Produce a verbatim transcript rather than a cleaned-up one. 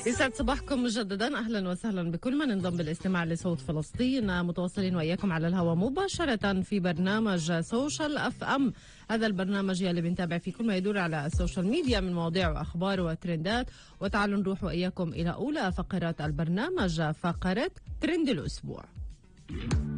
يسعد صباحكم مجددا، اهلا وسهلا بكل من انضم بالاستماع لصوت فلسطين. متواصلين واياكم على الهواء مباشره في برنامج سوشيال اف ام. هذا البرنامج يلي بنتابع فيه كل ما يدور على السوشيال ميديا من مواضيع واخبار وترندات. وتعالوا نروح واياكم الى اولى فقرات البرنامج، فقره ترند الاسبوع.